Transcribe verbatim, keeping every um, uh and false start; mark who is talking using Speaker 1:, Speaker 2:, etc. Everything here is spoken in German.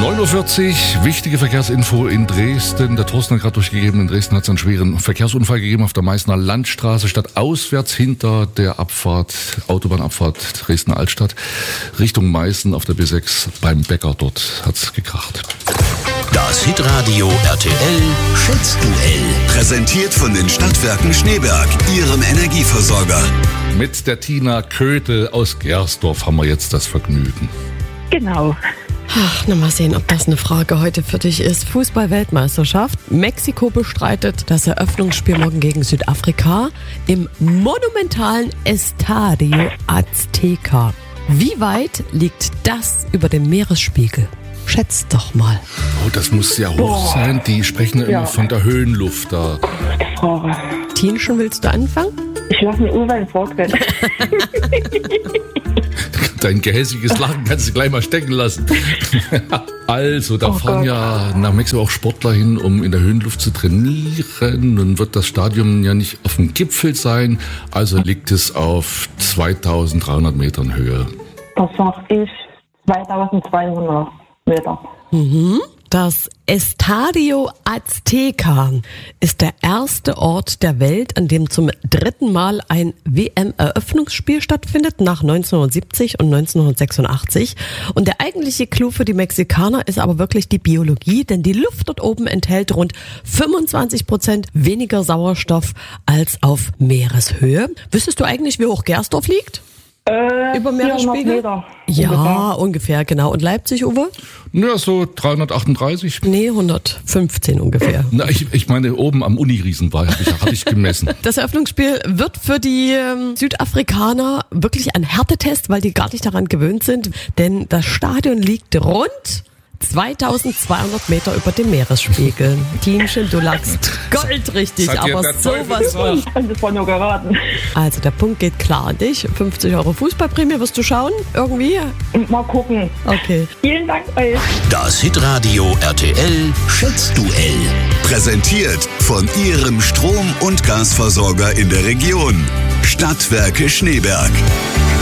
Speaker 1: neun Uhr vierzig, wichtige Verkehrsinfo in Dresden. Der Thorsten hat gerade durchgegeben, in Dresden hat es einen schweren Verkehrsunfall gegeben auf der Meißner Landstraße, statt auswärts hinter der Abfahrt, Autobahnabfahrt Dresdner Altstadt, Richtung Meißen auf der B sechs beim Bäcker. Dort hat es gekracht.
Speaker 2: Das Hitradio R T L Schätzduell. Präsentiert von den Stadtwerken Schneeberg, ihrem Energieversorger.
Speaker 1: Mit der Tina Kötel aus Gersdorf haben wir jetzt das Vergnügen.
Speaker 3: Genau.
Speaker 4: Ach, na mal sehen, ob das eine Frage heute für dich ist. Fußball-Weltmeisterschaft. Mexiko bestreitet das Eröffnungsspiel morgen gegen Südafrika im monumentalen Estadio Azteca. Wie weit liegt das über dem Meeresspiegel? Schätzt doch mal.
Speaker 1: Oh, das muss sehr hoch Boah. sein. Die sprechen ja immer
Speaker 3: Ja.
Speaker 1: von der Höhenluft da.
Speaker 3: Frage.
Speaker 4: Tinschen, willst du anfangen?
Speaker 3: Ich lasse mir Uwe ins Wort reden.
Speaker 1: Dein gehässiges Lachen kannst du gleich mal stecken lassen. Also, da
Speaker 3: Oh
Speaker 1: fahren
Speaker 3: Gott.
Speaker 1: ja nach Mexiko auch Sportler hin, um in der Höhenluft zu trainieren. Nun wird das Stadion ja nicht auf dem Gipfel sein, also liegt es auf zweitausenddreihundert Metern Höhe.
Speaker 3: Das sag ich zweitausendzweihundert Meter.
Speaker 4: Das Estadio Azteca ist der erste Ort der Welt, an dem zum dritten Mal ein W M-Eröffnungsspiel stattfindet, nach neunzehnhundertsiebzig und neunzehnhundertsechsundachtzig. Und der eigentliche Clou für die Mexikaner ist aber wirklich die Biologie, denn die Luft dort oben enthält rund fünfundzwanzig Prozent weniger Sauerstoff als auf Meereshöhe. Wüsstest du eigentlich, wie hoch Gersdorf liegt?
Speaker 3: Äh,
Speaker 4: Über Meeresspiegel?
Speaker 3: vierhundert Meter.
Speaker 4: Ja,
Speaker 3: ungefähr.
Speaker 4: ungefähr, genau. Und Leipzig, Uwe?
Speaker 1: Ja, so dreihundertachtunddreißig.
Speaker 4: Nee, hundertfünfzehn ungefähr.
Speaker 1: Na, ich, ich meine, oben am Uniriesen war, habe ich, hab ich gemessen.
Speaker 4: Das Eröffnungsspiel wird für die ähm, Südafrikaner wirklich ein Härtetest, weil die gar nicht daran gewöhnt sind, denn das Stadion liegt rund zweitausendzweihundert Meter über dem Meeresspiegel. Tinchen, du lagst goldrichtig,
Speaker 1: Das hat dir
Speaker 4: aber
Speaker 1: der Teufel
Speaker 4: sowas
Speaker 1: gesagt.
Speaker 4: von.
Speaker 3: Und das war nur geraten.
Speaker 4: Also der Punkt geht klar an dich. fünfzig Euro Fußballprämie, wirst du schauen? Irgendwie?
Speaker 3: Und mal gucken.
Speaker 4: Okay.
Speaker 3: Vielen Dank euch.
Speaker 2: Das Hitradio R T L Schätzduell. Präsentiert von ihrem Strom- und Gasversorger in der Region. Stadtwerke Schneeberg.